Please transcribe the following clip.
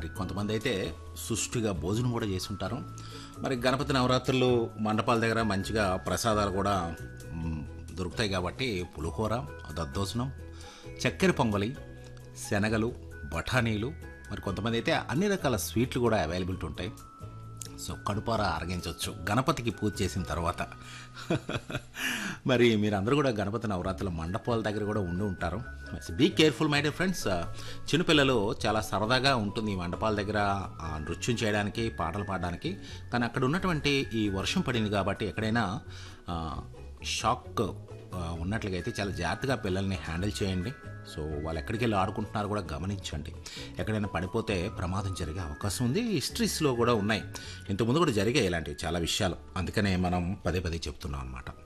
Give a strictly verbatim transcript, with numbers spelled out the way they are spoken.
మరి కొంతమంది అయితే సుష్టిగా భోజనం కూడా చేసుంటారు. మరి గణపతి నవరాత్రులు మండపాల దగ్గర మంచిగా ప్రసాదాలు కూడా మ్, దొరుకుతాయి కాబట్టి పులిహోర, దద్దోజనం, చక్కెర పొంగలి, శనగలు, బఠానీలు, మరి కొంతమంది అయితే అన్ని రకాల స్వీట్లు కూడా అవైలబిలిటీ ఉంటాయి. సో కడుపార అరగించవచ్చు గణపతికి పూజ చేసిన తర్వాత. మరి మీరందరూ కూడా గణపతి నవరాత్రుల మండపాల దగ్గర కూడా ఉండి ఉంటారు. Be careful my dear friends. చిన్నపిల్లలు చాలా సరదాగా ఉంటుంది ఈ మండపాల దగ్గర ఆ, నృత్యం చేయడానికి, పాటలు పాడడానికి. కానీ అక్కడ ఉన్నటువంటి ఈ వర్షం పడింది కాబట్టి ఎక్కడైనా ఆ, షాక్ ఆ, ఉన్నట్లుగా అయితే చాలా జాగ్రత్తగా పిల్లల్ని హ్యాండిల్ చేయండి. సో వాళ్ళు ఎక్కడికి వెళ్ళి ఆడుకుంటున్నారో కూడా గమనించండి. ఎక్కడైనా పడిపోతే ప్రమాదం జరిగే అవకాశం ఉంది. హిస్టరీస్లో కూడా ఉన్నాయి, ఇంతకుముందు కూడా జరిగాయి ఇలాంటివి చాలా విషయాలు. అందుకనే మనం పదే పదే చెప్తున్నాం అనమాట.